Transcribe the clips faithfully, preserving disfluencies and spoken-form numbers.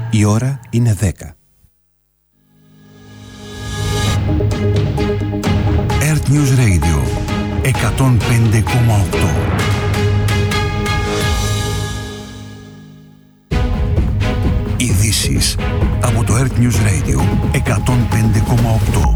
Η ώρα είναι δέκα. Earth News Radio εκατόν πέντε κόμμα οκτώ. Ειδήσεις από το Earth News Radio εκατόν πέντε κόμμα οκτώ.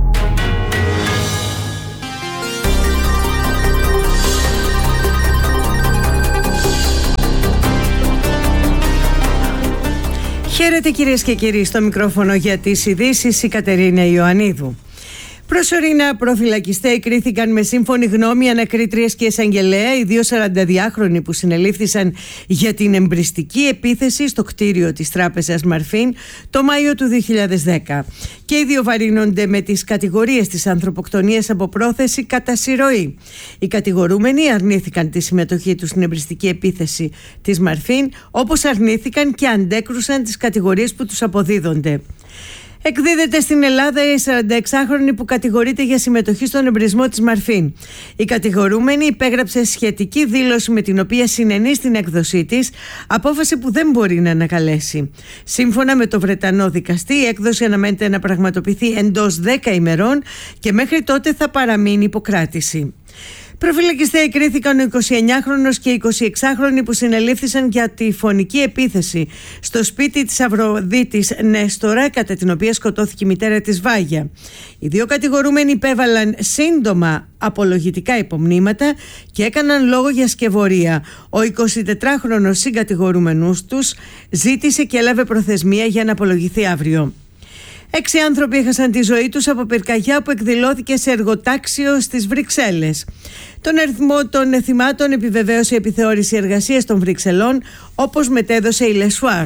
Χαίρετε κυρίες και κύριοι, στο μικρόφωνο για τις ειδήσεις η Κατερίνα Ιωαννίδου. Προσωρινά προφυλακιστές κρίθηκαν με σύμφωνη γνώμη ανακρίτριας και εισαγγελέα οι δύο σαρανταδυάχρονοι που συνελήφθησαν για την εμπριστική επίθεση στο κτίριο της τράπεζας Μαρφίν το Μάιο του δύο χιλιάδες δέκα. Και οι δύο βαρύνονται με τις κατηγορίες της ανθρωποκτονίας από πρόθεση κατά συρροή. Οι κατηγορούμενοι αρνήθηκαν τη συμμετοχή τους στην εμπριστική επίθεση της Μαρφίν, όπως αρνήθηκαν και αντέκρουσαν τις κατηγορίες που τους αποδίδονται. Εκδίδεται στην Ελλάδα η σαρανταεξάχρονη που κατηγορείται για συμμετοχή στον εμπρισμό της Μαρφίν. Η κατηγορούμενη υπέγραψε σχετική δήλωση με την οποία συνενεί στην έκδοσή της, απόφαση που δεν μπορεί να ανακαλέσει. Σύμφωνα με το Βρετανό δικαστή, η έκδοση αναμένεται να πραγματοποιηθεί εντός δέκα ημερών και μέχρι τότε θα παραμείνει υποκράτηση. Προφυλακιστές κρίθηκαν ο εικοσιεννιάχρονος και η εικοσιεξάχρονη που συνελήφθησαν για τη φωνική επίθεση στο σπίτι της Αυροδίτης Νέστορα, κατά την οποία σκοτώθηκε η μητέρα της Βάγια. Οι δύο κατηγορούμενοι υπέβαλαν σύντομα απολογητικά υπομνήματα και έκαναν λόγο για σκευωρία. Ο εικοσιτετράχρονος συγκατηγορούμενος τους ζήτησε και έλαβε προθεσμία για να απολογηθεί αύριο. Έξι άνθρωποι έχασαν τη ζωή τους από πυρκαγιά που εκδηλώθηκε σε εργοτάξιο στις Βρυξέλλες. Τον αριθμό των θυμάτων επιβεβαίωσε η επιθεώρηση εργασίας των Βρυξελών, όπως μετέδωσε η Λεσουάρ.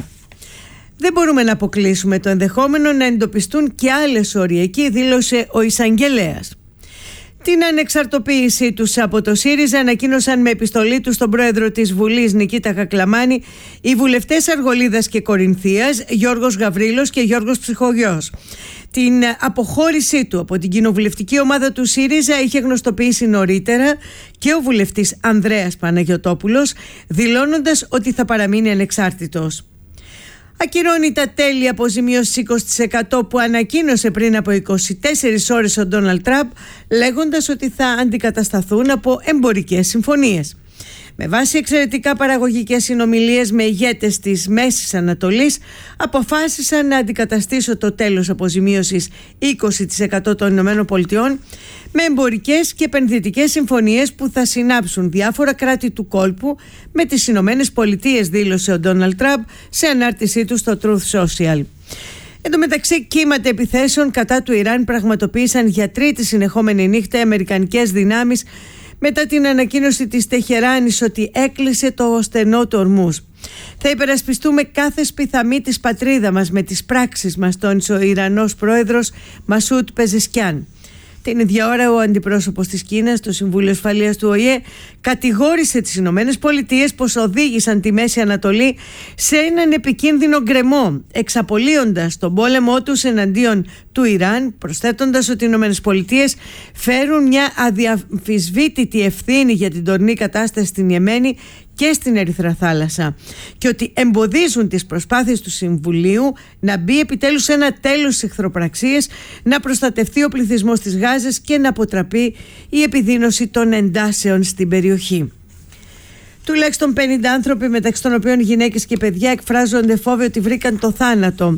Δεν μπορούμε να αποκλείσουμε το ενδεχόμενο να εντοπιστούν και άλλες οριακοί, δήλωσε ο εισαγγελέας. Την ανεξαρτοποίησή τους από το ΣΥΡΙΖΑ ανακοίνωσαν με επιστολή τους στον πρόεδρο της Βουλής Νικήτα Κακλαμάνη οι βουλευτές Αργολίδας και Κορινθίας, Γιώργος Γαβρίλος και Γιώργος Ψυχογιός. Την αποχώρησή του από την κοινοβουλευτική ομάδα του ΣΥΡΙΖΑ είχε γνωστοποιήσει νωρίτερα και ο βουλευτής Ανδρέας Παναγιωτόπουλος, δηλώνοντας ότι θα παραμείνει ανεξάρτητος. Ακυρώνει τα τέλη αποζημίωσης είκοσι τοις εκατό που ανακοίνωσε πριν από είκοσι τέσσερις ώρες ο Ντόναλντ Τραμπ, λέγοντας ότι θα αντικατασταθούν από εμπορικές συμφωνίες. Με βάση εξαιρετικά παραγωγικές συνομιλίες με ηγέτες της Μέσης Ανατολής, αποφάσισαν να αντικαταστήσω το τέλος αποζημίωσης είκοσι τοις εκατό των ΗΠΑ με εμπορικές και επενδυτικές συμφωνίες που θα συνάψουν διάφορα κράτη του κόλπου με τις Ηνωμένες Πολιτείες, δήλωσε ο Ντόναλντ Τραμπ σε ανάρτησή του στο Truth Social. Εν τω μεταξύ, κύματα επιθέσεων κατά του Ιράν πραγματοποίησαν για τρίτη συνεχόμενη νύχτα οι αμερικανικές δυνάμεις μετά την ανακοίνωση της Τεχεράνης ότι έκλεισε το στενό του Ορμούζ. Θα υπερασπιστούμε κάθε σπιθαμή της πατρίδα μας με τις πράξεις μας, τόνισε ο Ιρανός πρόεδρος Μασούτ Πεζεσκιάν. Την ίδια ώρα, ο αντιπρόσωπος της Κίνας στο Συμβούλιο Ασφαλείας του Ο Η Ε κατηγόρησε τις Ηνωμένες Πολιτείες πως οδήγησαν τη Μέση Ανατολή σε έναν επικίνδυνο γκρεμό, εξαπολύοντας τον πόλεμό τους εναντίον του Ιράν, προσθέτοντας ότι οι Ηνωμένες Πολιτείες φέρουν μια αδιαμφισβήτητη ευθύνη για την τωρινή κατάσταση στην Ιεμένη και στην Ερυθρά Θάλασσα και ότι εμποδίζουν τις προσπάθειες του Συμβουλίου να μπει επιτέλους ένα τέλος στις εχθροπραξίες, να προστατευτεί ο πληθυσμός της Γάζας και να αποτραπεί η επιδείνωση των εντάσεων στην περιοχή. Τουλάχιστον πενήντα άνθρωποι, μεταξύ των οποίων γυναίκες και παιδιά, εκφράζονται φόβοι ότι βρήκαν το θάνατο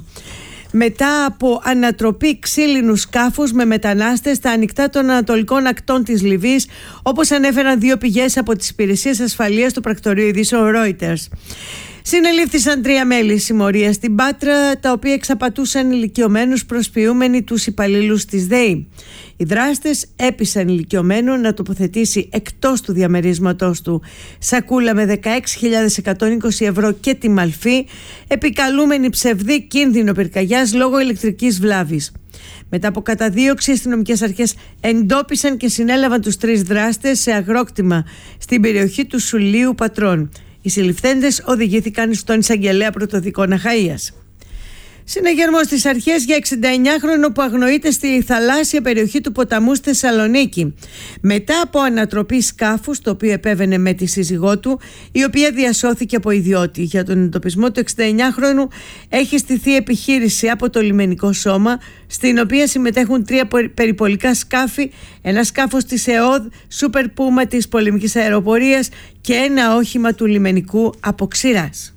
μετά από ανατροπή ξύλινου σκάφους με μετανάστες στα ανοιχτά των ανατολικών ακτών της Λιβύης, όπως ανέφεραν δύο πηγές από τις υπηρεσίες ασφαλείας του πρακτορείου ειδήσεων Reuters. Συνελήφθησαν τρία μέλη συμμορίας στην Πάτρα, τα οποία εξαπατούσαν ηλικιωμένους προσποιούμενοι τους υπαλλήλους της ΔΕΗ. Οι δράστες έπεισαν ηλικιωμένο να τοποθετήσει εκτός του διαμερίσματός του σακούλα με δεκαέξι χιλιάδες εκατόν είκοσι ευρώ και τη μαλφή, επικαλούμενη ψευδή κίνδυνο πυρκαγιάς λόγω ηλεκτρικής βλάβης. Μετά από καταδίωξη, οι αστυνομικές αρχές εντόπισαν και συνέλαβαν τους τρεις δράστες σε αγρόκτημα στην περιοχή του Σουλίου Πατρών. Οι συλληφθέντες οδηγήθηκαν στον εισαγγελέα πρωτοδικών Αχαΐας. Συναγερμός στις αρχές για εξηνταεννιάχρονο που αγνοείται στη θαλάσσια περιοχή του ποταμού στη Θεσσαλονίκη. Μετά από ανατροπή σκάφους, το οποίο επέβαινε με τη σύζυγό του, η οποία διασώθηκε από ιδιώτη. Για τον εντοπισμό του εξηνταεννιάχρονου έχει στηθεί επιχείρηση από το λιμενικό σώμα, στην οποία συμμετέχουν τρία περιπολικά σκάφη, ένα σκάφος της ΕΟΔ, Super Puma της πολεμικής αεροπορίας και ένα όχημα του λιμενικού από ξηράς.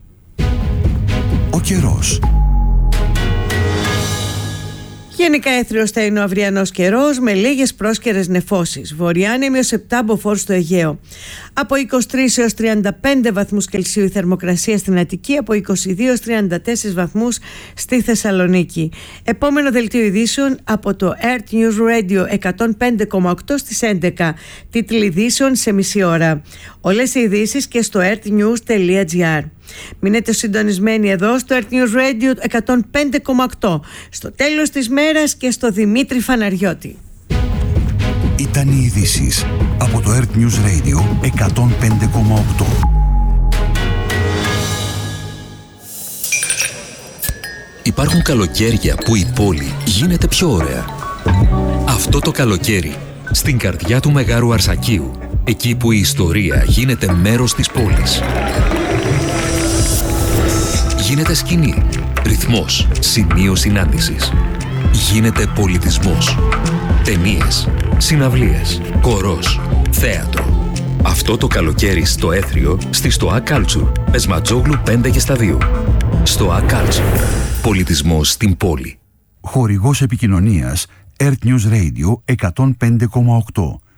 Ο καιρός. Γενικά έθριος θα είναι ο αυριανός καιρός με λίγες πρόσκαιρες νεφώσεις. Βορειάνεμοι έως επτά μποφόρ στο Αιγαίο. Από είκοσι τρεις έως τριάντα πέντε βαθμούς Κελσίου η θερμοκρασία στην Αττική, από είκοσι δύο έως τριάντα τέσσερα βαθμούς στη Θεσσαλονίκη. Επόμενο δελτίο ειδήσεων από το Earth News Radio εκατόν πέντε κόμμα οκτώ στις έντεκα. Τίτλοι ειδήσεων σε μισή ώρα. Όλες οι ειδήσεις και στο earthnews τελεία gr. Μείνετε συντονισμένοι εδώ στο Earth News Radio εκατόν πέντε κόμμα οκτώ. Στο τέλος της μέρας και στο Δημήτρη Φαναριώτη. Ήταν οι ειδήσεις από το Earth News Radio εκατόν πέντε κόμμα οκτώ. Υπάρχουν καλοκαίρια που η πόλη γίνεται πιο ωραία. Αυτό το καλοκαίρι, στην καρδιά του Μεγάρου Αρσακίου, εκεί που η ιστορία γίνεται μέρος της πόλης. Γίνεται σκηνή, ρυθμός, σημείο συνάντησης. Γίνεται πολιτισμός. Ταινίες, συναυλίες, χορός, θέατρο. Αυτό το καλοκαίρι στο Έθριο, στη ΣΤΟΑ Culture, Πεσματζόγλου πέντε και στα δύο. ΣΤΟΑ Culture. Πολιτισμός στην πόλη. Χορηγός επικοινωνίας Earth News Radio εκατόν πέντε κόμμα οκτώ.